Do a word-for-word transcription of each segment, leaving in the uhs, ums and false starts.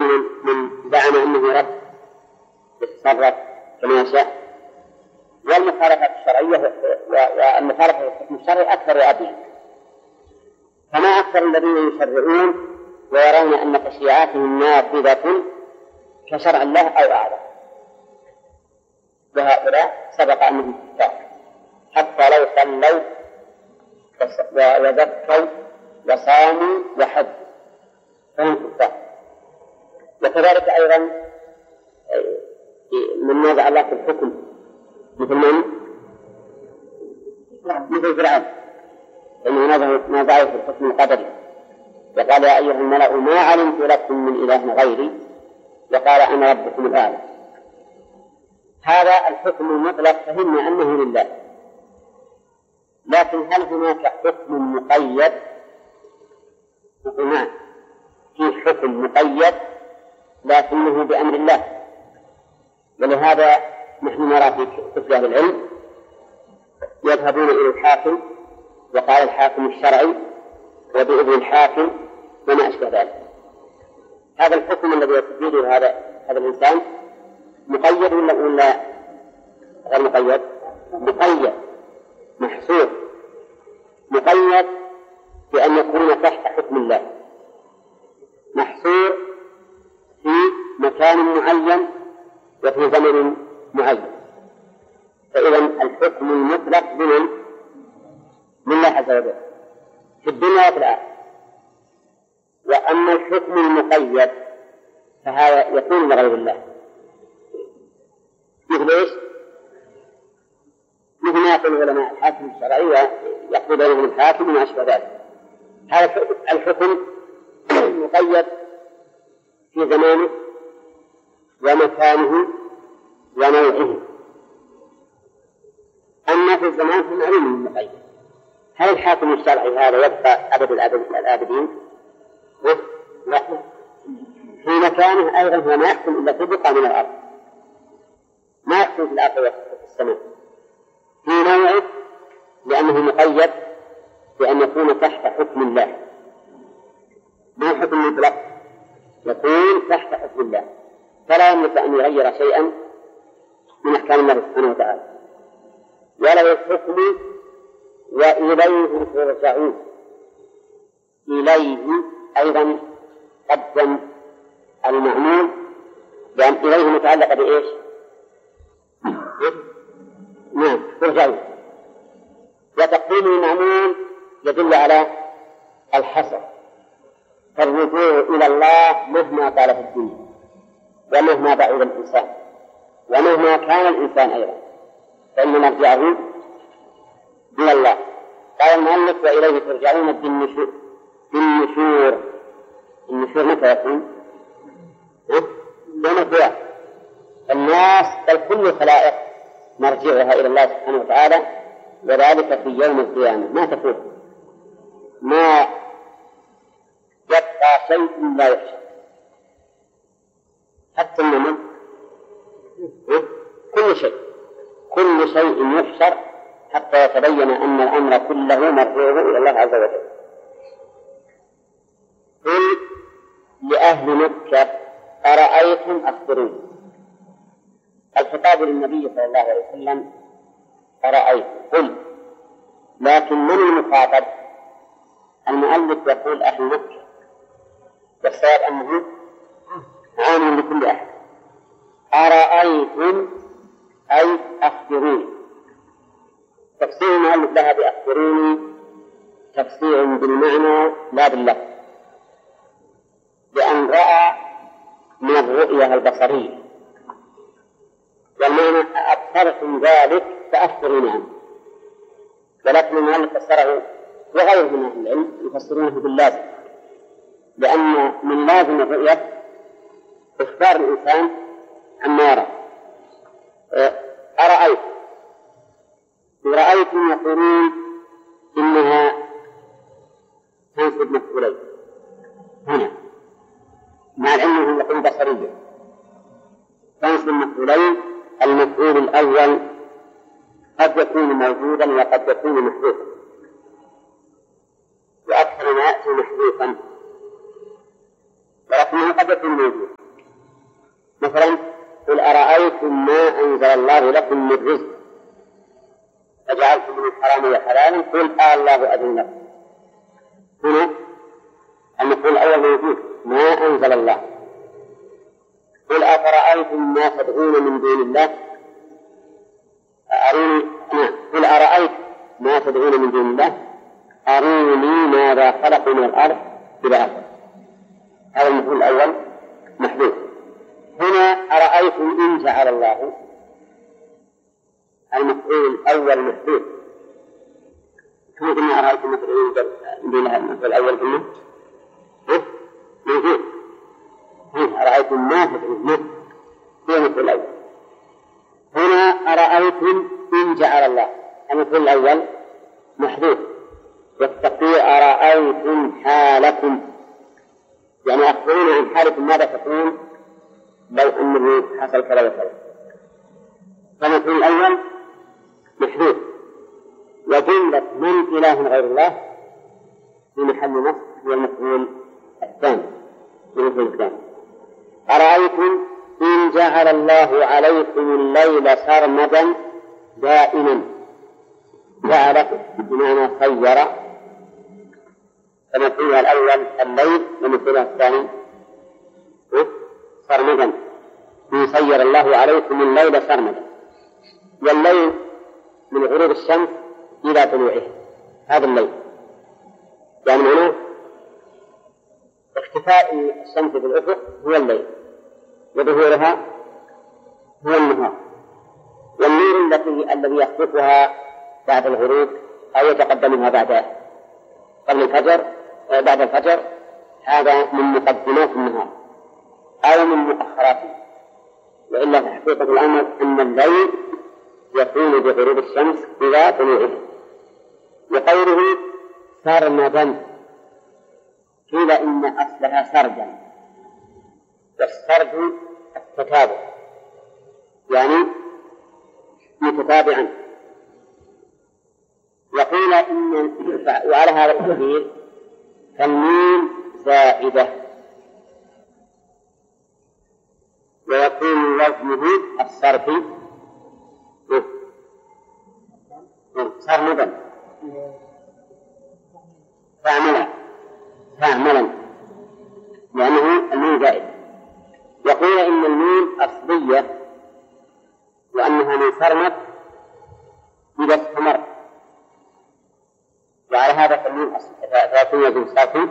من من زعم أنه رب يتصرف كما يشاء. والمخالفة الشرعية والمخالفة الحكم الشرعي أكثر وأبين، فما أكثر الذين يشرعون ويرون أن تشريعاتهم نافذة كشرع الله أو أعظم، وهؤلاء سبق أنهم كفار حتى لو صلوا وزكوا وصاموا وحجوا فهم كفار. وكذلك أيضا من نازع الله في الحكم مثل من؟ مثل فرعون، إنه نازعه في الحكم القدري وقال يا أيها الملأ ما علمت لكم من إله غيري وقال أنا ربكم الأعلى. هذا الحكم المطلق فهمنا أنه لله، لكن هل هناك حكم مقيد؟ نعم، في حكم مقيد لكنه بأمر الله. ولهذا نحن نرى في كتب أهل العلم يذهبون إلى الحاكم وقال الحاكم الشرعي وبإذن الحاكم وما أشبه ذلك. هذا الحكم الذي يتفيده هذا هذا الإنسان مقيد ولا ولا غير مقيد؟ مقيد محصور، مقيد بأن يكون تحت حكم الله، محصور في مكان معين وفي زمن معين. فإذا الحكم المطلق من من الله عز وجل في الدنيا وفي الآخرة. وأما الحكم المقيد فهذا يكون لغير الله، مثل إيش؟ مثل ما يقول العلماء الحاكم الشرعي ويقضي بينهم الحاكم وما أشبه ذلك. هذا الحكم مقيد في زمانه ومكانه ونوعه. أما في الزمان فمعلوم المقيد. هل الحاكم الشرعي هذا يبقى أبد الآبدين؟ لا، في مكانه أيضا هو ما يحكم إلا في بقعة من الأرض، ما يحكم في الأرض وفي السماء. في نوعه لأنه مقيد بأن يكون تحت حكم الله، ما حكم مطلق، يكون تحت حكم الله، فلا يملك أن يغير شيئا من أحكام الله سبحانه وتعالى. وله الحكم وإليه ترجعون. إليه أيضا قدم المعمول لأن إليه متعلق بإيش؟ نعم ترجعون. وتقديم المعمول يدل على الحصر، فالرجوع إلى الله مهما طال في الدنيا ومهما بعد الإنسان ومهما كان الإنسان أيضا فإن مرجعه إلى الله. قال المؤلف وإليه ترجعون بالنشور. بالنشور النشور متى يكون؟ يوم القيامة. الناس بل كل الخلائق مرجعها إلى الله سبحانه وتعالى، وذلك في يوم القيامة ما تكون ما يبقى شيء لا يحشر حتى النمل، كل شيء كل شيء يحشر حتى يتبين أن الأمر كله مرجعه إلى الله عز وجل. قل لأهل مكة أرأيتم أخبروني. الخطاب للنبي صلى الله عليه وسلم أرأيتم، قل، لكن من المخاطب؟ المؤلف يقول أهل مكة، والصواب أنه عام لكل أحد. أرأيتم أي أخبروني. تفسير المؤلف لها بأخبروني تفسير بالمعنى لا باللفظ، لأن رأى من الرؤية البصرية، والمعنى أبصرتم ذلك فأخبروني عنه. ولكن المؤلف فسره وغيره من أهل العلم يفسرونه باللازم، لأن من لازم الرؤية إخبار الإنسان عما يرى. أرأيت ورأيتم يقولون إنها تنسب مفعولين هنا مع العلم هم يقولون بصرية، تنسب مفعولين. المفعول الأول قد يكون موجودا وقد يكون محذوفا، وأكثر ما يأتي محذوفا، ولكنه قد يكون موجود. مثلا قل أرأيتم ما أنزل الله لكم من رزق فجعلتم من الحرام وحلالا قل آه الله أذن لكم. هنا المفعول الأول موجود ما أنزل الله. قل أفرأيتم ما تدعون من دون الله أروني نعم قل أرأيتم ما تدعون من دون الله أروني ماذا خلقوا من الأرض إلى آخره. هذا المفعول الأول محذوف. هنا أرأيتم إن جعل الله المفعول الأول محذوف. كما قلنا أرأيتم ما تدعون من دون الله المفعول الأول قلنا موجود. أرأيتم ما تدعون ما هو المفعول الأول. هنا أرأيتم إن جعل الله المفعول الأول محذوف والتقدير أرأيتم حالكم يعني أخبرون عن حالكم ماذا تكون لو أنه حصل كذا وكذا. فالمفعول الأول محذوف وجملة من إله غير الله في محل نصب هو المفعول الثاني. المفعول الثاني أرأيتم إن جعل الله عليكم الليل سرمدا دائما جعل بمعنى خير فمفعولها الأول الليل ومفعولها الثاني سرمدا يسير الله عليكم الليل سرمدا. والليل من غروب الشمس إلى طلوعه هذا الليل يعني معناه اختفاء الشمس بالأفق هو الليل وظهورها هو النهار. والنور التي الذي يخطفها بعد الغروب أو يتقدمها بعد قبل الفجر بعد الفجر هذا من مقدمات النهار أو من مؤخراته. وإلا في حقيقة الأمر أن الليل يكون بغروب الشمس إلى طلوعه. وقوله سرمدا قيل إن أصلها سردا والسرد التتابع يعني متتابعا. وقيل إن وعلى هذا التقدير فالميم زائدة ويكون وزنه الصرفي سرمدا فاعملا فاعملا لأنه الميم زائد. وقيل إن الميم أصلية وأنها من سرمد إذا استمر وعلى هذا فالميم فيكون وزن صرفي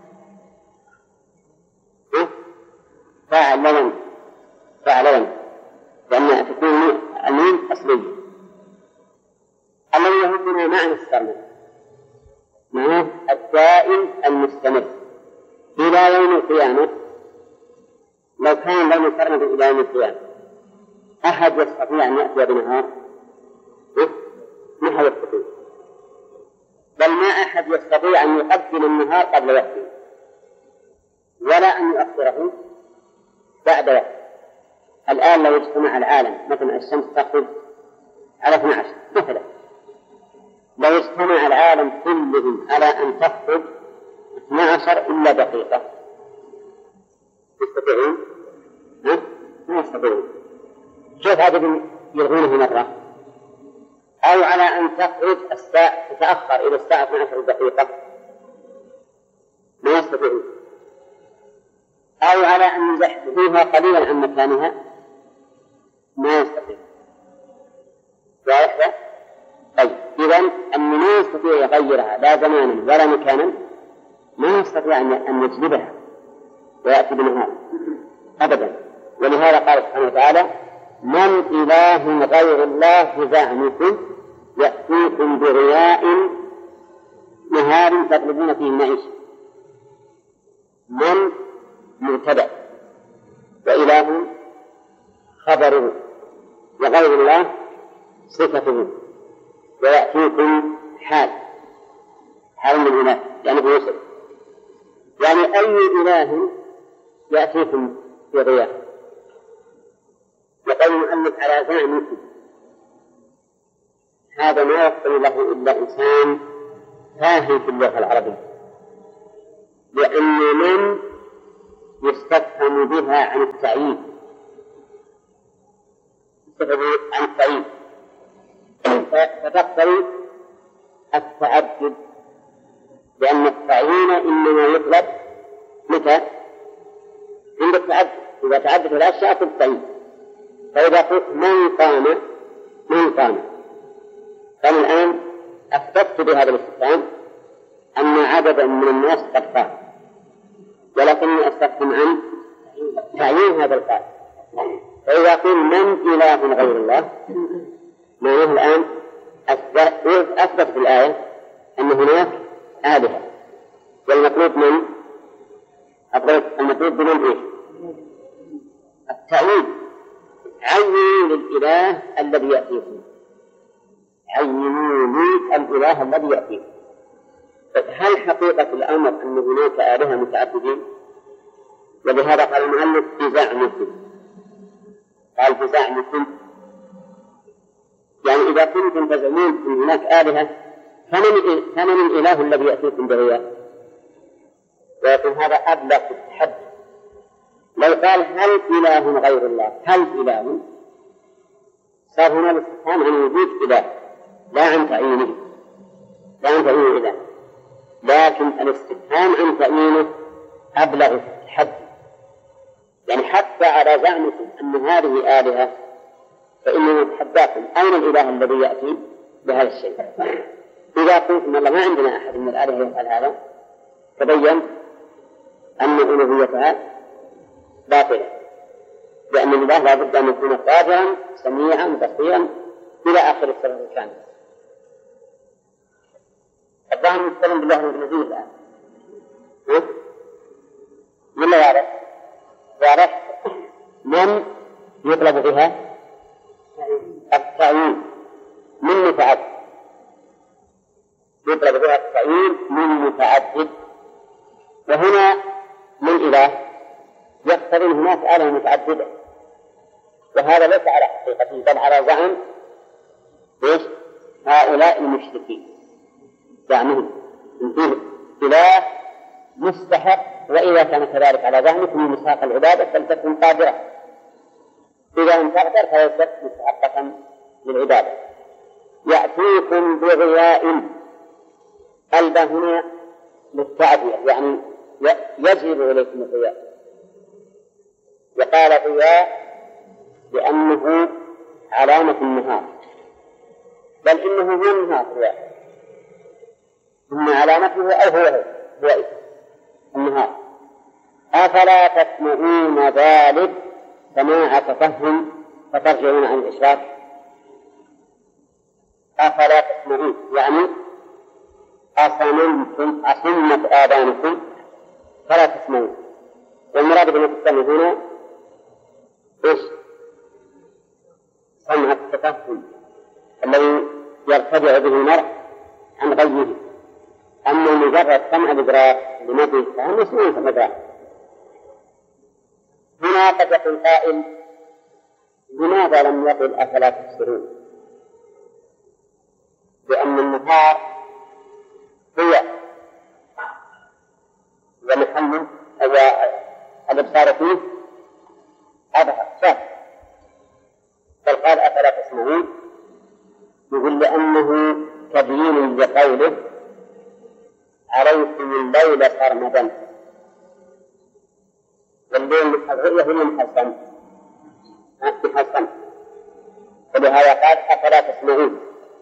فاعلا فاعلا لأن تكون الميم أصلية. الذي يهمنا معنى السرمد معناه الدائم المستمر إلى يوم القيامة. لو كان لون السرمد إلى يوم القيامة أحد يستطيع أن يأتي بنهار ما يستطيع بل ما أحد يستطيع أن يقدم النهار قبل وقته ولا أن يؤخره بعد وقته. الآن لو اجتمع العالم مثلا الشمس تخرج على اثني عشر مثلا لو اجتمع العالم كلهم على أن تخرج اثني عشر إلا دقيقة يستطيعون؟ ما يستطيعون. كيف هذا يلغونه مرة؟ أو على أن تخرج الساعة تتأخر إلى الساعة اثني عشر دقيقة ما يستطيعون. أو على أن يزحزحوها قليلا عن مكانها ما يستطيع. واضح؟ طيب إذن أن ما يستطيع يغيرها لا زمانا ولا مكانا ما يستطيع أن يجلبها ويأتي بنهار أبدا. ولهذا قال سبحانه وتعالى من إله غير الله زعمكم يأتيكم بضياء نهار تطلبون فيه المعيشة. من مبتدأ وإله خبره وغير الله صفته ويأتيكم حال حال من الإله يعني بيوصف يعني أي إله يأتيكم بضياء. وقال المؤلف على زعمكم هذا ما يقبل له إلا إنسان فاهم في اللغة العربية لأن من يستفهم بها عن التعيين تقتضي التعيين، فتقتضي التعدد، لأن التعيين إنما يطلب متى؟ عند التعدد. إذا تعدد الأشياء تبتعين. فإذا قلت من قام من قام، فأنا الآن أثبت بهذا الاستفهام أن عددا من الناس قد قام، ولكني أستفهم عن تعيين هذا القائل. فإذا قيل من إله غير الله، معناه الآن أثبت في الآية أن هناك آلهة، والمطلوب من المطلوب بمن إيش؟ التعيين. عينوا للإله الذي يأتيكم، عينوا لي الإله الذي يأتيكم. هل حقيقة الأمر أن هناك آلهة متعددين؟ ولهذا قال المؤلف بزعمكم، قال بزعمكم، يعني إذا كنتم تزعمون أن هناك آلهة فمن فمن الإله الذي يأتيكم به؟ ويكون هذا أبلغ في التحدي. لو قال هل إله غير الله، هل إله، صار هنا الاستفهام عن وجود إله لا عن تعيينه، لا عن تعيين إله، لكن الاستفهام عن تعيينه أبلغ في التحدي. يعني حتى على زعمكم أن هذه آلهة فإننا نتحداكم أين الإله الذي يأتي بهذا الشيء؟ إذا قلتم الله ما عندنا أحد من الآلهة يفعل هذا، تبين أن ألوهيتها باطلة، لأن الله لا بد أن يكون قادرا سميعا بصيرا إلى آخر السبب الكامل. الظاهر نتكلم بالله العزيز الآن، ولا يعرف؟ يعرف من يطلب بها التعيين من متعدد، يطلب بها التعيين من متعدد. وهنا من إله يقتضي هناك آلهة متعددة، وهذا ليس على حقيقته بل على زعم إيش؟ هؤلاء المشركين، زعمهم فيه إله مستحق، وإذا كان كذلك على زعمكم من مساق العبادة فلتكن قادرة، إذا لم تقدر فليست مستحقة للعبادة. يأتيكم بضياء، قلب هنا للتعبير، يعني يجلب إليكم الضياء. وقال ضياء لأنه علامة النهار، بل إنه هو النهار ضياء، إن علامته أو هو هو النهار. أفلا تسمعون ذلك سماع تفهم فترجعون عن الإشراك؟ أفلا تسمعون يعني أصمتم، أصمت آذانكم فلا تسمعون. والمراد بالتسمع هنا إيش؟ سمع التفهم الذي يرتفع به المرء عن غيره. أما مجرد سمع الإدراك لمدى الفهم يسمعون في الإدراك. هنا قد يقول قائل لماذا لم يقل أفلا تبصرون؟ لأن النهار هو ومحل الإبصار فيه أظهر شاف، بل قال أفلا تسمعون، يقول لأنه تبيين لقوله عليكم الليل سرمدا، والليل الرؤية هي محسن محسن، ولهذا قال أفلا تسمعون،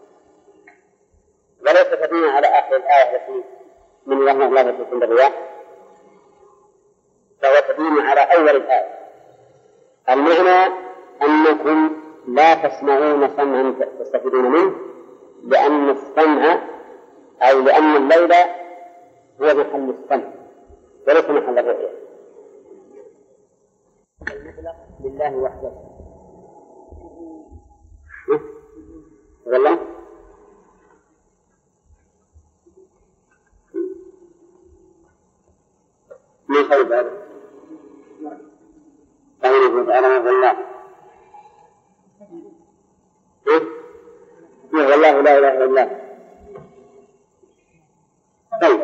وليس تبين على آخر الآية التي من الله الله يكون بالرياح، فهو تبين على أول الآية. المعنى أنكم لا تسمعون سمعا تستفيدون منه، لأن السمع أو لأن الليل هو محل السمع وليس محل الرؤية. المطلق لله وحده. والله من خير هذا قوله تعالى والله والله لا إله إلا الله. طيب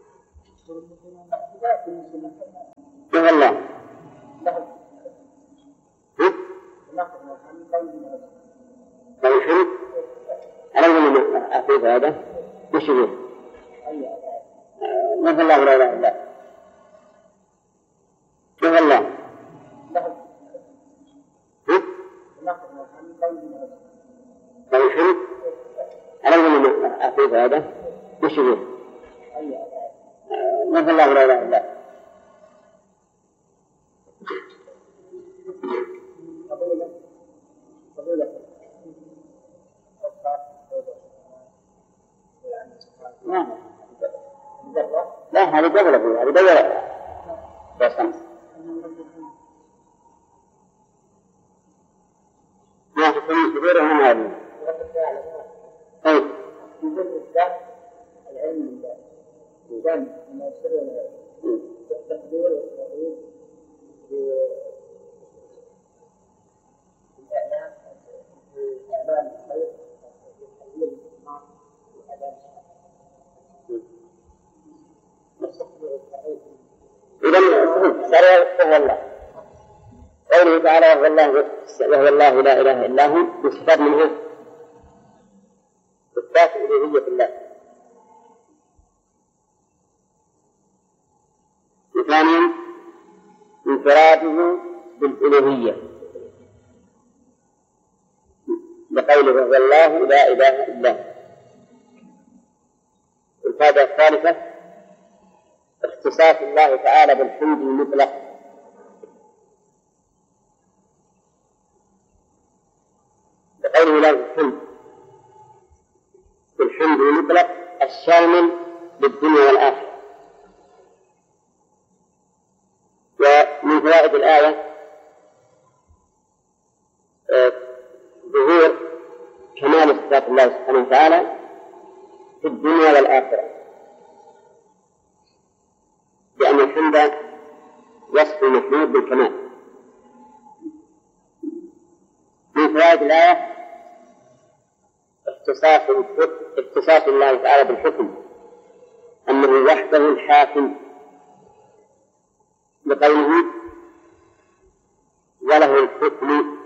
والله له الحمد على من أعطيت هذا وش يقول؟ ما في الله ولا إله إلا ما في الله له الحمد على من أعطيت هذا وش يقول؟ ما في الله ولا إله إلا لا هذه قبل أبوه هذه قبل بسم ما تكون كبيرة هم هذه طيب العلم الإنسان لما يصير التقدير والتقدير بالإعلام بالإعلام الخير والتقدير بالإسماء والإعلام إذن سرع وهو الله قوله تعالى وهو الله وهو الله لا إله إلا هو يستفاد منه إثبات ألوهية الله. وثانيا انفراده بالألوهية بقوله وهو الله لا إله إلا هو. الفائدة الثالثة اختصاص الله تعالى بالحمد المطلق بقوله له الحمد بالحمد المطلق الشامل للدنيا والآخرة. ومن فوائد الآية ظهور كمال صفات الله سبحانه وتعالى في الدنيا والآخرة، لأن الحمد وصف المحمود بالكمال. من فوائد الآية اختصاص اختصاص الله تعالى بالحكم أنه وحده الحاكم بقوله وله الحكم.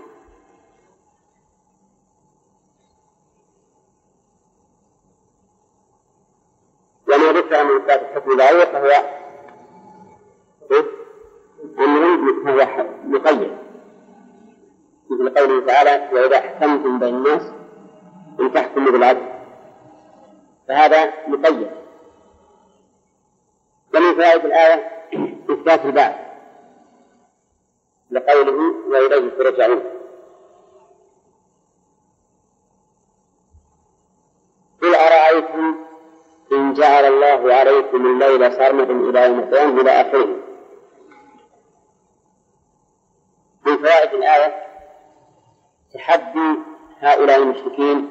وما ذكر من إثبات الحكم الآية فهو أمر فهو مقيد، مثل قوله تعالى وإذا حكمتم بين الناس أن تحكموا بالعدل، فهذا مقيد. ومن فوائد الآية إثبات البعث لقوله وإليه ترجعون. قل أرأيتم إن جعل الله عليكم الليل سرمدا إلى يوم القيامة إلى آخره. من فوائد الآية تحدي هؤلاء المشركين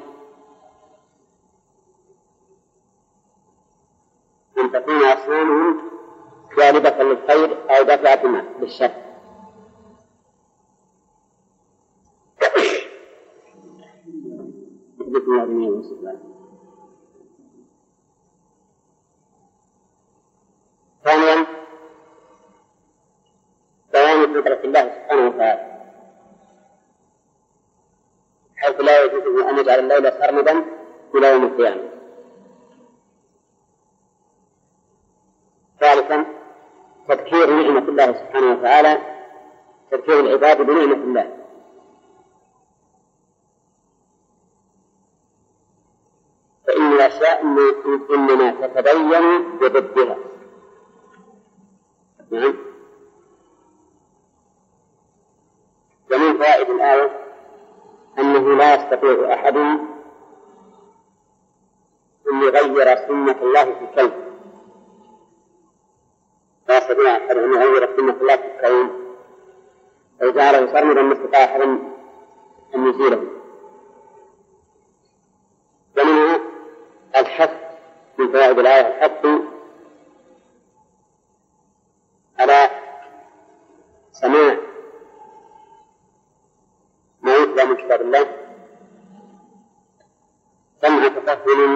أن تكون أصنامهم جالبة للخير أو دافعة للشر. ثانيا بيان قدرة الله سبحانه وتعالى حيث لا يجوز أن يجعل الليل سرمدا إلى يوم القيامة. ثالثا تذكير نعمة الله سبحانه وتعالى، تذكير العباد بنعمة الله. فإن الأشياء إنما تتبين بضدها. نعم. ومن فوائد الآية أنه لا يستطيع أحد أن يغير سنة الله في الكون، لا يستطيع أحد أن يغير سنة الله في الكون، أو جعله سرمدا ما استطاع أحد أن يزيله. ومنها الحث من فوائد الآية الحث